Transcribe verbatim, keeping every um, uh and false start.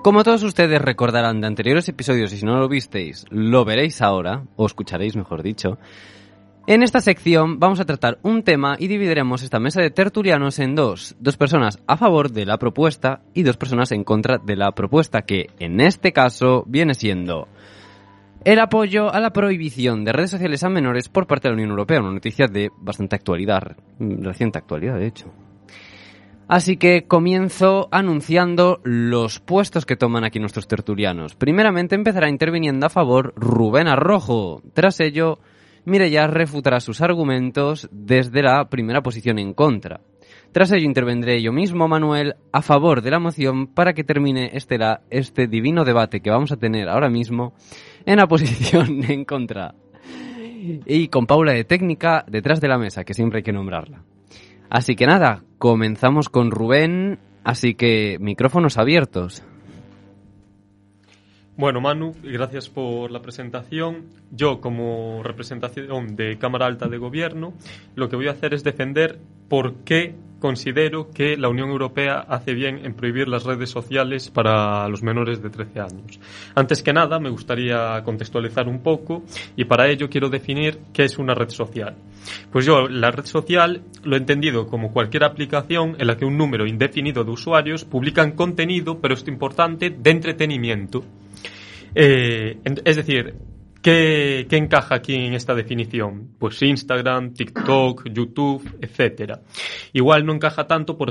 Como todos ustedes recordarán de anteriores episodios, y si no lo visteis, lo veréis ahora, o escucharéis mejor dicho, en esta sección vamos a tratar un tema y dividiremos esta mesa de tertulianos en dos. Dos personas a favor de la propuesta y dos personas en contra de la propuesta, que en este caso viene siendo el apoyo a la prohibición de redes sociales a menores por parte de la Unión Europea, una noticia de bastante actualidad, reciente actualidad de hecho. Así que comienzo anunciando los puestos que toman aquí nuestros tertulianos. Primeramente empezará interviniendo a favor Rubén Arrojo. Tras ello, Mireia refutará sus argumentos desde la primera posición en contra. Tras ello intervendré yo mismo, Manuel, a favor de la moción para que termine este, la, este divino debate que vamos a tener ahora mismo en la posición en contra. Y con Paula de técnica detrás de la mesa, que siempre hay que nombrarla. Así que nada, comenzamos con Rubén, así que micrófonos abiertos. Bueno, Manu, gracias por la presentación. Yo, como representación de Cámara Alta de Gobierno, lo que voy a hacer es defender por qué considero que la Unión Europea hace bien en prohibir las redes sociales para los menores de trece años. Antes que nada, me gustaría contextualizar un poco y para ello quiero definir qué es una red social. Pues yo, la red social lo he entendido como cualquier aplicación en la que un número indefinido de usuarios publican contenido, pero esto es importante, de entretenimiento. Eh, es decir, ¿qué, ¿qué encaja aquí en esta definición? Pues Instagram, TikTok, YouTube, etcétera. Igual no encaja tanto, por